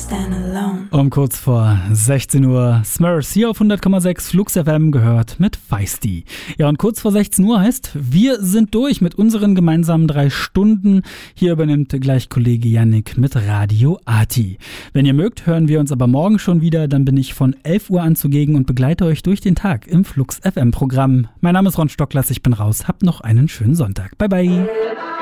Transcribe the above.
stand alone. Um kurz vor 16 Uhr Smurfs hier auf 100,6 Flux FM gehört mit Feisty. Ja, und kurz vor 16 Uhr heißt, wir sind durch mit unseren gemeinsamen 3 Stunden. Hier übernimmt gleich Kollege Yannick mit Radio Arti. Wenn ihr mögt, hören wir uns aber morgen schon wieder. Dann bin ich von 11 Uhr an zugegen und begleite euch durch den Tag im Flux FM Programm. Mein Name ist Ron Stocklers, ich bin raus. Habt noch einen schönen Sonntag. Bye bye.